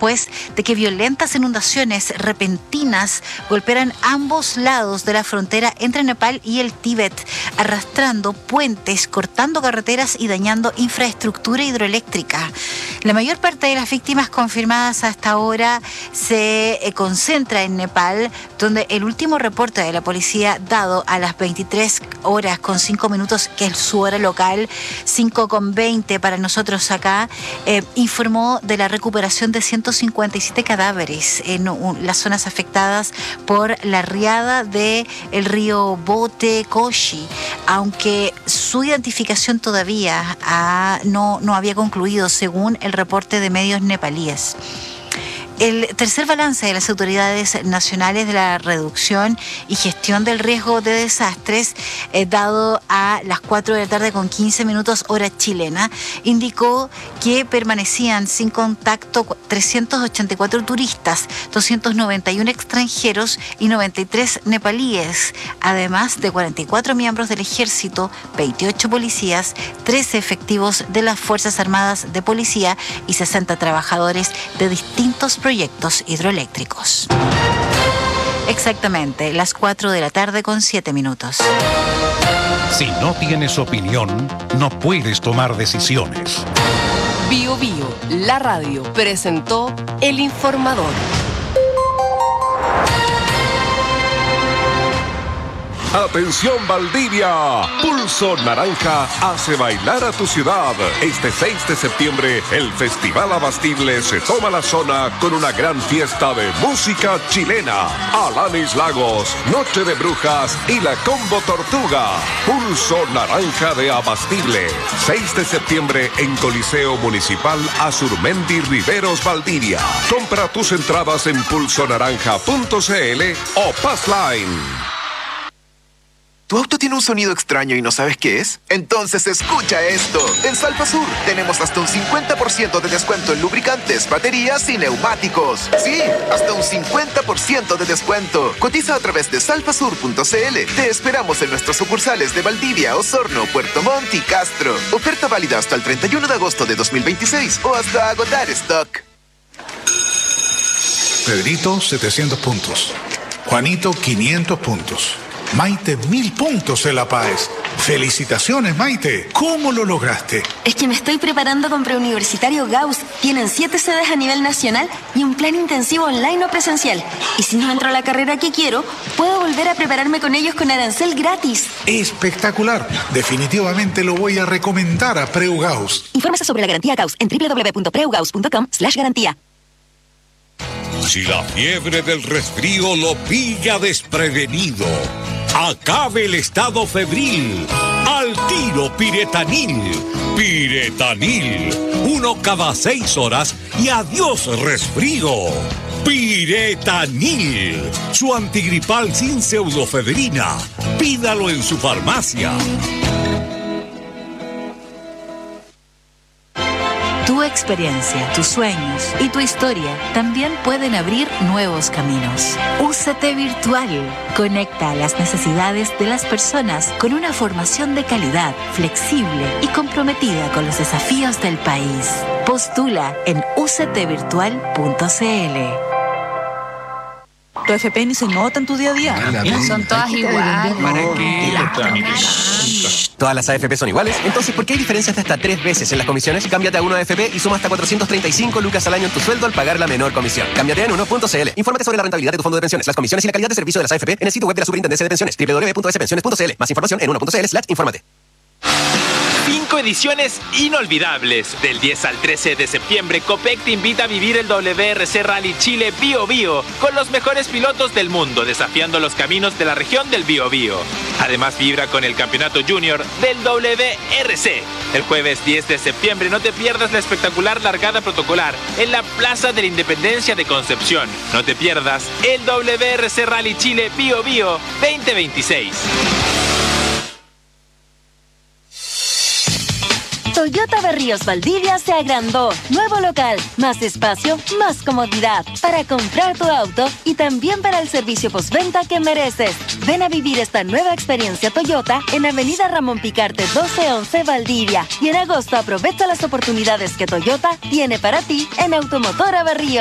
después de que violentas inundaciones repentinas golpearan ambos lados de la frontera entre Nepal y el Tíbet, arrastrando puentes, cortando carreteras y dañando infraestructura hidroeléctrica. La mayor parte de las víctimas confirmadas hasta ahora se concentra en Nepal, donde el último reporte de la policía dado a las 23 horas con 5 minutos, que es su hora local, 5:20 para nosotros acá, informó de la recuperación de 157 cadáveres en las zonas afectadas por la riada del río Bote Koshi, aunque su identificación todavía no había concluido según el reporte de medios nepalíes. El tercer balance de las autoridades nacionales de la reducción y gestión del riesgo de desastres, dado a las 4 de la tarde con 15 minutos hora chilena, indicó que permanecían sin contacto 384 turistas, 291 extranjeros y 93 nepalíes, además de 44 miembros del ejército, 28 policías, 13 efectivos de las Fuerzas Armadas de Policía y 60 trabajadores de distintos proyectos hidroeléctricos. Exactamente, las 4 de la tarde con 7 minutos. Si no tienes opinión, no puedes tomar decisiones. Bio Bio, la radio, presentó El Informador. Atención Valdivia, Pulso Naranja hace bailar a tu ciudad. Este 6 de septiembre, el Festival Abastible se toma la zona con una gran fiesta de música chilena. Alanis Lagos, Noche de Brujas y la Combo Tortuga. Pulso Naranja de Abastible, 6 de septiembre en Coliseo Municipal Azurmendi Riveros, Valdivia. Compra tus entradas en pulsonaranja.cl o Passline. ¿Tu auto tiene un sonido extraño y no sabes qué es? Entonces escucha esto. En Salfasur tenemos hasta un 50% de descuento en lubricantes, baterías y neumáticos. Sí, hasta un 50% de descuento. Cotiza a través de salfasur.cl. Te esperamos en nuestras sucursales de Valdivia, Osorno, Puerto Montt y Castro. Oferta válida hasta el 31 de agosto de 2026 o hasta agotar stock. Pedrito, 700 puntos. Juanito, 500 puntos. Maite, 1000 puntos en La Paz. ¡Felicitaciones, Maite! ¿Cómo lo lograste? Es que me estoy preparando con Preuniversitario Gauss. Tienen 7 sedes a nivel nacional y un plan intensivo online o presencial. Y si no entro a la carrera que quiero, puedo volver a prepararme con ellos con arancel gratis. ¡Espectacular! Definitivamente lo voy a recomendar a Preu Gauss. Infórmese sobre la garantía Gauss en www.preugauss.com/garantía. Si la fiebre del resfrío lo pilla desprevenido, acabe el estado febril. Al tiro Piretanil. Piretanil. 1 cada 6 horas y adiós resfrío. Piretanil. Su antigripal sin pseudofebrina. Pídalo en su farmacia. Tu experiencia, tus sueños y tu historia también pueden abrir nuevos caminos. UCT Virtual conecta a las necesidades de las personas con una formación de calidad, flexible y comprometida con los desafíos del país. Postula en uctvirtual.cl. Tu FP ni se nota en tu día a día. Son todas iguales. ¿Para qué? ¿Todas las AFP son iguales? Entonces, ¿por qué hay diferencias de hasta 3 veces en las comisiones? Cámbiate a Uno AFP y suma hasta 435 lucas al año en tu sueldo al pagar la menor comisión. Cámbiate en uno.cl. Infórmate sobre la rentabilidad de tu fondo de pensiones, las comisiones y la calidad de servicio de las AFP en el sitio web de la Superintendencia de Pensiones, www.spensiones.cl. Más información en uno.cl/infórmate. 5 ediciones inolvidables. Del 10 al 13 de septiembre, Copec te invita a vivir el WRC Rally Chile Bio Bio con los mejores pilotos del mundo, desafiando los caminos de la región del Bio Bio. Además, vibra con el campeonato junior del WRC. El jueves 10 de septiembre, no te pierdas la espectacular largada protocolar en la Plaza de la Independencia de Concepción. No te pierdas el WRC Rally Chile Bio Bio 2026. Toyota Berríos Valdivia se agrandó. Nuevo local, más espacio, más comodidad. Para comprar tu auto y también para el servicio postventa que mereces. Ven a vivir esta nueva experiencia Toyota en Avenida Ramón Picarte 1211 Valdivia. Y en agosto aprovecha las oportunidades que Toyota tiene para ti en Automotora Berríos.